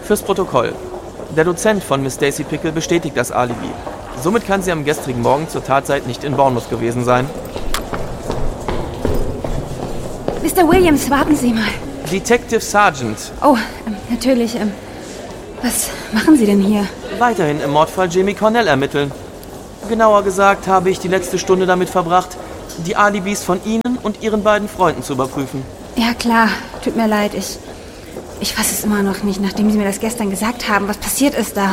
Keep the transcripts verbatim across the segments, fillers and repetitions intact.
Fürs Protokoll. Der Dozent von Miss Stacy Pickle bestätigt das Alibi. Somit kann sie am gestrigen Morgen zur Tatzeit nicht in Bournemouth gewesen sein. Mister Williams, warten Sie mal. Detective Sergeant. Oh, ähm, natürlich. Ähm, was machen Sie denn hier? Weiterhin im Mordfall Jamie Cornell ermitteln. Genauer gesagt habe ich die letzte Stunde damit verbracht, die Alibis von Ihnen und Ihren beiden Freunden zu überprüfen. Ja, klar. Tut mir leid. Ich, ich fasse es immer noch nicht, nachdem Sie mir das gestern gesagt haben. Was passiert ist da?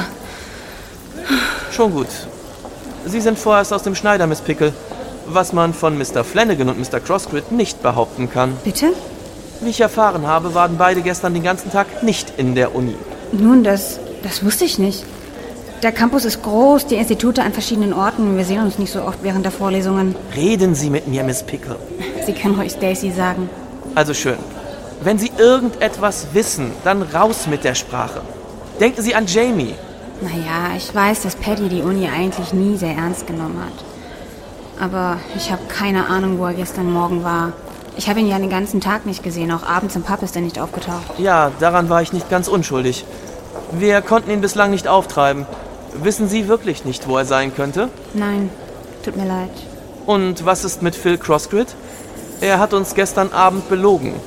Schon gut. Sie sind vorerst aus dem Schneider, Miss Pickle. Was man von Mister Flanagan und Mister Crossgrid nicht behaupten kann. Bitte? Wie ich erfahren habe, waren beide gestern den ganzen Tag nicht in der Uni. Nun, das, das wusste ich nicht. Der Campus ist groß, die Institute an verschiedenen Orten. Wir sehen uns nicht so oft während der Vorlesungen. Reden Sie mit mir, Miss Pickle. Sie können ruhig Stacy sagen. Also schön. Wenn Sie irgendetwas wissen, dann raus mit der Sprache. Denken Sie an Jamie. Naja, ich weiß, dass Paddy die Uni eigentlich nie sehr ernst genommen hat. Aber ich habe keine Ahnung, wo er gestern Morgen war. Ich habe ihn ja den ganzen Tag nicht gesehen. Auch abends im Pub ist er nicht aufgetaucht. Ja, daran war ich nicht ganz unschuldig. Wir konnten ihn bislang nicht auftreiben. Wissen Sie wirklich nicht, wo er sein könnte? Nein, tut mir leid. Und was ist mit Phil Crossgrid? Er hat uns gestern Abend belogen.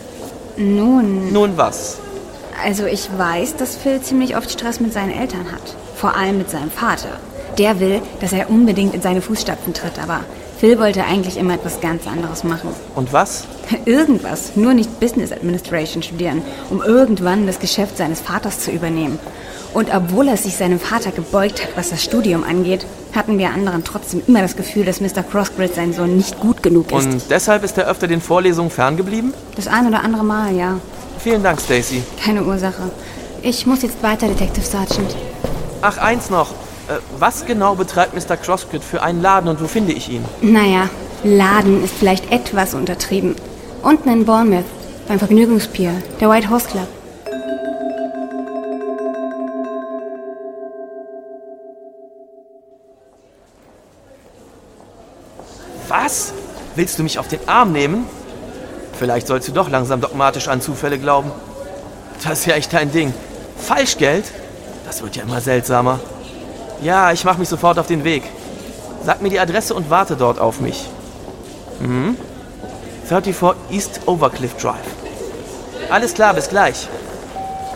Nun... Nun was? Also ich weiß, dass Phil ziemlich oft Stress mit seinen Eltern hat. Vor allem mit seinem Vater. Der will, dass er unbedingt in seine Fußstapfen tritt, aber Phil wollte eigentlich immer etwas ganz anderes machen. Und was? Irgendwas, nur nicht Business Administration studieren, um irgendwann das Geschäft seines Vaters zu übernehmen. Und obwohl er sich seinem Vater gebeugt hat, was das Studium angeht, hatten wir anderen trotzdem immer das Gefühl, dass Mister Crossgrid sein Sohn nicht gut genug ist. Und deshalb ist er öfter den Vorlesungen ferngeblieben? Das ein oder andere Mal, ja. Vielen Dank, Stacy. Keine Ursache. Ich muss jetzt weiter, Detective Sergeant. Ach, eins noch. Äh, was genau betreibt Mister Crossgrid für einen Laden und wo finde ich ihn? Naja, Laden ist vielleicht etwas untertrieben. Unten in Bournemouth, beim Vergnügungspier, der White Horse Club. Was? Willst du mich auf den Arm nehmen? Vielleicht sollst du doch langsam dogmatisch an Zufälle glauben. Das ist ja echt dein Ding. Falschgeld? Das wird ja immer seltsamer. Ja, ich mache mich sofort auf den Weg. Sag mir die Adresse und warte dort auf mich. Mhm. vierunddreißig East Overcliff Drive. Alles klar, bis gleich.